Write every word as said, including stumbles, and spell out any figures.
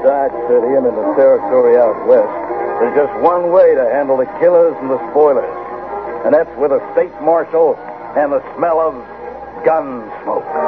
Dodge City and in the territory out west, there's just one way to handle the killers and the spoilers. And that's with a state marshal and the smell of gun smoke.